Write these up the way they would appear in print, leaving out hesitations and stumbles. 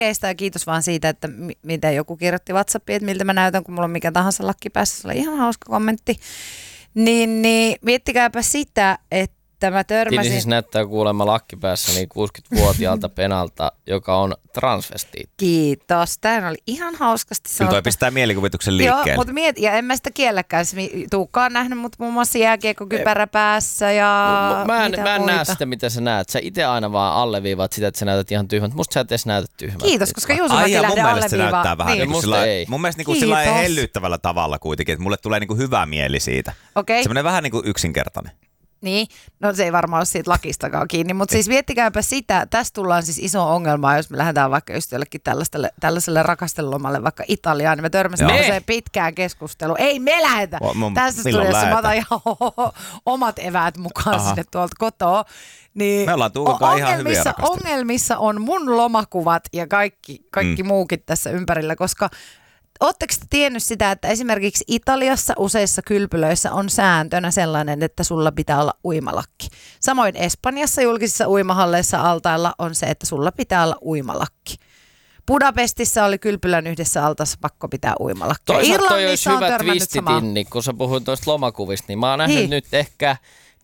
lakkeista ja kiitos vaan siitä, että miten joku kirjoitti WhatsAppiin, että miltä mä näytän, kun mulla on mikä tahansa lakki päässä. Se oli ihan hauska kommentti. Niin miettikääpä sitä, että mä törmäsin... Tini siis näyttää kuulemma lakkipäässä niin 60-vuotiaalta penalta, joka on transvestiitti. Kiitos. Tämä oli ihan hauskasti sanottu. Kyllä toi pistää mielikuvituksen liikkeelle. Joo, mutta ja en mä sitä kielläkään. Tuukkaan nähnyt, mutta muun muassa jääkiekkokypärä päässä ja mä en näe sitä, mitä sä näet. Sä itse aina vaan alleviivaat sitä, että sä näytät ihan tyhmältä. Musta sä et edes näytä tyhmältä. Kiitos, koska Juuso-Mäki lähde alleviivaa. Se näyttää vähän niin. mun mielestä niin sillä hellyttävällä tavalla kuitenkin, että mulle tulee niin hyvä mieli siitä. Okay. Semmoinen vähän niin kuin yksinkertainen. Niin, no se ei varmaan ole siitä lakistakaan kiinni, mutta siis miettikääpä sitä, tässä tullaan siis iso ongelma, jos me lähdetään vaikka just jollekin tällaiselle rakastelulomalle, vaikka Italiaan, niin me törmäsimme se pitkään keskusteluun. Ei me lähetä! Tässä studiossa mä otan ihan omat eväät mukaan sinne tuolta kotoa. Niin me ollaan Tuukan ihan hyviä rakastelua. Ongelmissa on mun lomakuvat ja kaikki muukin tässä ympärillä, koska... Oletteko te tiennyt sitä, että esimerkiksi Italiassa useissa kylpylöissä on sääntönä sellainen, että sulla pitää olla uimalakki. Samoin Espanjassa julkisissa uimahalleissa altailla on se, että sulla pitää olla uimalakki. Budapestissa oli kylpylän yhdessä altaassa pakko pitää uimalakki. Toisaalta toi olisi hyvä twistit inni, kun sä puhuit tuosta lomakuvista, niin mä oon nähnyt nyt ehkä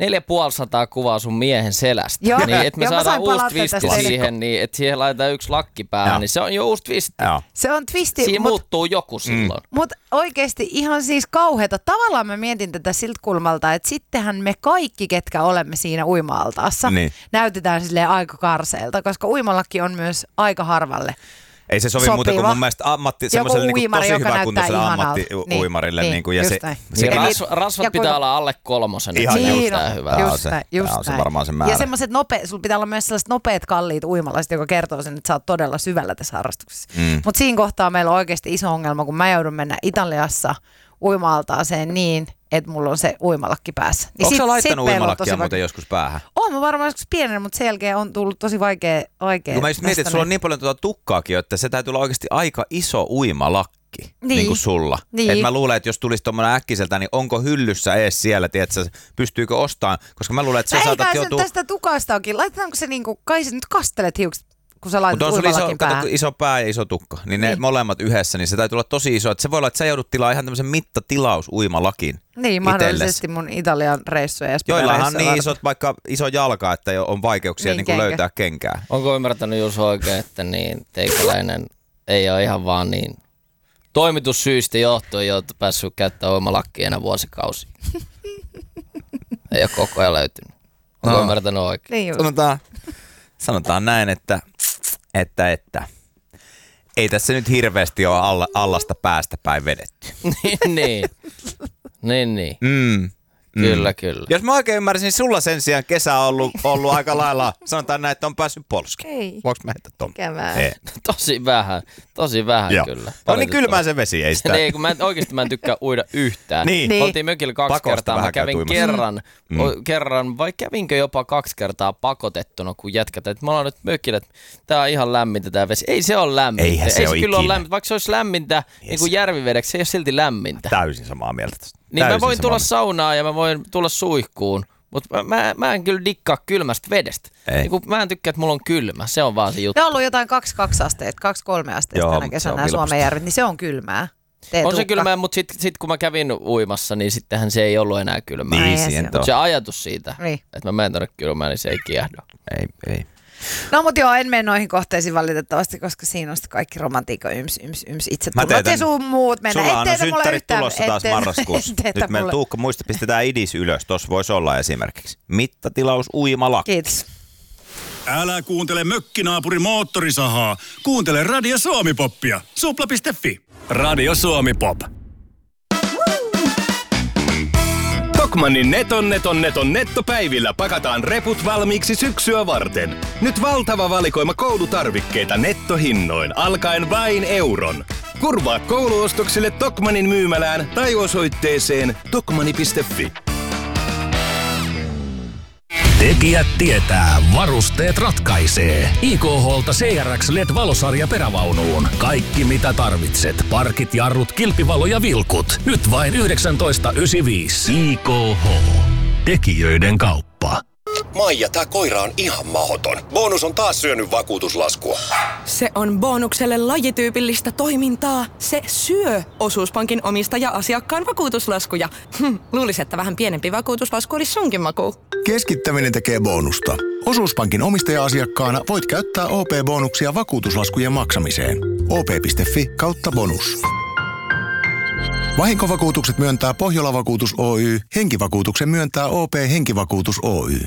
450 kuvaa sun miehen selästä. Joo, niin, että me saadaan uusi twisti tästä siihen, niin että siihen laitetaan yksi lakki päähän, niin se on jo uusi twisti. Se on twisti. Siinä muuttuu joku silloin. Mutta oikeasti ihan siis kauheata. Tavallaan mä mietin tätä siltä kulmalta, että sittenhän me kaikki, ketkä olemme siinä uima-altaassa, näytetään silleen aika karseelta, koska uimalakki on myös aika harvalle. Ei se sovi muuta kuin mun mielestä semmoiselle niin tosi hyväkuntoiselle ammattiuimarille. Niin, rasvat pitää olla alle 3, ihan hyvä. Just se varmaan se määrä. Ja semmoiset sulla pitää olla myös sellaiset nopeat, kalliit uimalaiset, joka kertoo sen, että sä oot todella syvällä tässä harrastuksessa. Mutta siinä kohtaa meillä on oikeasti iso ongelma, kun mä joudun mennä Italiassa uima-altaaseen niin, että mulla on se uimalakki päässä. Niin onko sä laittanut uimalakkia muuten joskus päähän? Oon mä varmaan joskus pienen, mutta sen jälkeen on tullut tosi vaikea. Kun mä just mietin, että sulla on niin paljon tukkaakin, että se täytyy olla oikeasti aika iso uimalakki, niin kuin sulla. Niin. Et mä luulen, että jos tulisi tommonen äkkiseltä, niin onko hyllyssä ees siellä, tiedätkö, pystyykö ostamaan? Koska mä luulen, että sä saatat joutua... tästä tukastaakin. Laitetaanko se niinku, kai sä nyt kastelet hiukset, kun sä laitat uimalakin päähän. Kato, iso pää ja iso tukka, niin ne molemmat yhdessä, niin se täytyy olla tosi iso. Että se voi olla, että sä joudut tilaa ihan tämmöisen mittatilaus uimalakin. Niin, mahdollisesti mun Italian reissuja ja Espanjan reissuja. Joillahan niin isot, vaikka iso jalka, että on vaikeuksia niin kuin löytää kenkää. Onko ymmärtänyt Juuso oikein, että niin teikäläinen ei ole ihan vaan niin toimitussyistä johtuen, jotta päässyt käyttämään uimalakkia enää vuosikausia? Ei ole koko ajan löytynyt. Onko ymmärtänyt oikein? Niin Sanotaan näin, että ei tässä nyt hirveästi ole allasta päästä päin vedetty. niin. Kyllä. Jos mä oikein ymmärsin, sulla sen sijaan kesä on ollut aika lailla, sanotaan näin, että on päässyt polskiin. Ei. Voinko mä heittää tuon? Tosi vähän Joo. kyllä. On niin kylmää se vesi, ei sitä. Niin, kun mä en tykkää uida yhtään. Niin. Oltiin mökillä 2 kertaa, mä kävin kerran, vai kävinkö jopa 2 kertaa pakotettuna, kun jätkät, että mä ollaan nyt mökillä, että tää on ihan lämmintä tää vesi. Ei se ole lämmintä. Eihän se ole kyllä ole lämmintä. Vaikka se olisi lämmintä, niin kuin järvivedeksi, se ei ole silti lämmintä. Täysin samaa mieltä tästä. Niin mä voin tulla saunaan ja mä voin tulla suihkuun, mutta mä en kyllä dikkaa kylmästä vedestä. Niin mä en tykkää, että mulla on kylmä, se on vaan se juttu. Ne on ollut jotain 2 asteet, 2-3 asteet tänä kesänä nämä Suomen järvet, niin se on kylmää. On se kylmää, mutta sit kun mä kävin uimassa, niin sittenhän se ei ollut enää kylmää. Mutta se ajatus siitä, että mä menen tuonne kylmään, niin se ei kiehdo. Ei. No mutta joo, en mene noihin kohteisiin valitettavasti, koska siinä on sitten kaikki yms itse turvat ja sun muut mennä. Sulla on synttärit tulossa taas marraskuussa. Nyt meillä Tuukka muista pistetään idis ylös. Tuossa voisi olla esimerkiksi mittatilaus uimalakki. Kiitos. Älä kuuntele mökkinaapuri moottorisahaa. Kuuntele Radio Suomi-poppia. Supla.fi. Radio Suomi-pop. Tokmannin neton nettopäivillä pakataan reput valmiiksi syksyä varten. Nyt valtava valikoima koulutarvikkeita nettohinnoin alkaen vain euron. Kurvaa kouluostoksille Tokmannin myymälään tai osoitteeseen tokmanni.fi. Tekijät tietää, varusteet ratkaisee. IKH:lta CRX LED-valosarja perävaunuun. Kaikki mitä tarvitset. Parkit, jarrut, kilpivalo ja vilkut. Nyt vain 19,95. IKH. Tekijöiden kauppa. Maija, tää koira on ihan mahdoton. Bonus on taas syönyt vakuutuslaskua. Se on Bonukselle lajityypillistä toimintaa. Se syö Osuuspankin omistaja-asiakkaan vakuutuslaskuja. Luulisin, että vähän pienempi vakuutuslasku olisi sunkin makuun. Keskittäminen tekee bonusta. Osuuspankin omistaja-asiakkaana voit käyttää OP-bonuksia vakuutuslaskujen maksamiseen. op.fi/bonus. Vahinkovakuutukset myöntää Pohjola-vakuutus Oy. Henkivakuutuksen myöntää OP Henkivakuutus Oy.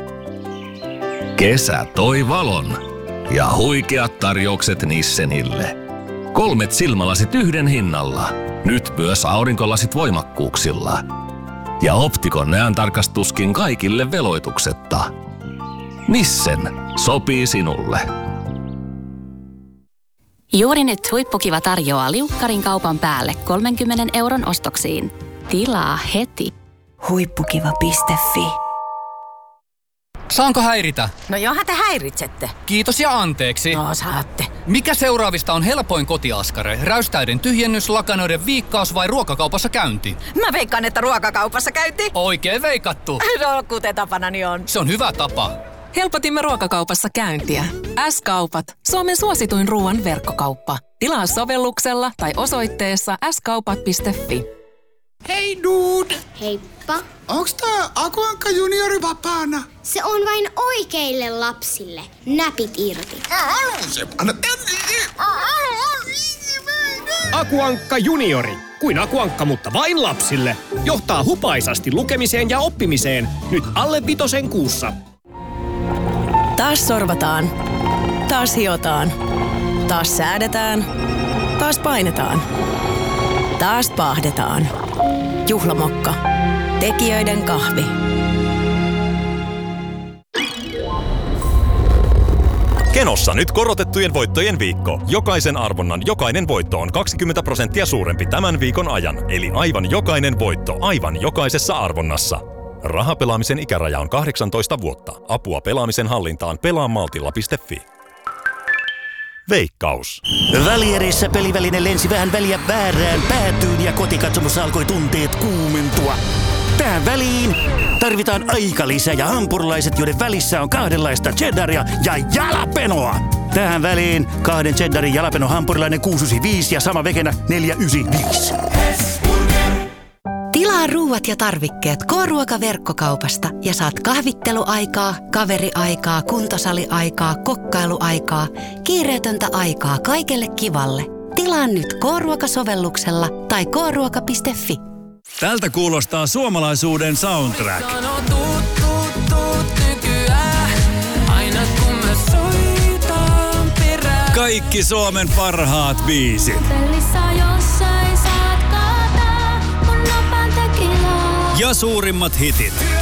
Kesä toi valon ja huikeat tarjoukset Nissenille. 3 silmälasit yhden hinnalla. Nyt myös aurinkolasit voimakkuuksilla. Ja Optikon näöntarkastuskin kaikille veloituksetta. Nissen sopii sinulle. Juuri nyt Huippukiva tarjoaa liukkarin kaupan päälle 30 € ostoksiin. Tilaa heti. Huippukiva.fi. Saanko häiritä? No johan te häiritsette. Kiitos ja anteeksi. No saatte. Mikä seuraavista on helpoin kotiaskare? Räystäiden tyhjennys, lakanoiden viikkaus vai ruokakaupassa käynti? Mä veikkaan, että ruokakaupassa käynti. Oikein veikattu. No kuten tapanani on. Se on hyvä tapa. Helpotimme ruokakaupassa käyntiä. S-kaupat. Suomen suosituin ruoan verkkokauppa. Tilaa sovelluksella tai osoitteessa skaupat.fi. Hei dude! Heippa. Onks tää Akuankka juniori vapaana? Se on vain oikeille lapsille. Näpit irti. Anna Akuankka juniori. Kuin Akuankka, mutta vain lapsille. Johtaa hupaisasti lukemiseen ja oppimiseen. Nyt alle 5 kuussa. Taas sorvataan. Taas hiotaan. Taas säädetään. Taas painetaan. Taas paahdetaan. Juhlamokka. Tekijöiden kahvi. Kenossa nyt korotettujen voittojen viikko. Jokaisen arvonnan jokainen voitto on 20% suurempi tämän viikon ajan. Eli aivan jokainen voitto aivan jokaisessa arvonnassa. Rahapelaamisen ikäraja on 18 vuotta. Apua pelaamisen hallintaan pelaamaltilla.fi. Veikkaus. Välierissä peliväline lensi vähän väliä väärään päätyyn ja kotikatsomossa alkoi tunteet kuumentua. Tähän väliin tarvitaan aikalisä ja hampurilaiset, joiden välissä on kahdenlaista cheddaria ja jalapenoa. Tähän väliin 2 cheddarin jalapeno hampurilainen 695 ja sama vegenä 495. Tilaa ruuat ja tarvikkeet K-ruoka-verkkokaupasta ja saat kahvitteluaikaa, kaveriaikaa, kuntosaliaikaa, kokkailuaikaa, kiireetöntä aikaa kaikelle kivalle. Tilaa nyt K-ruoka-sovelluksella tai kruoka.fi. Tältä kuulostaa suomalaisuuden soundtrack. Kaikki Suomen parhaat biisit. Ja suurimmat hitit.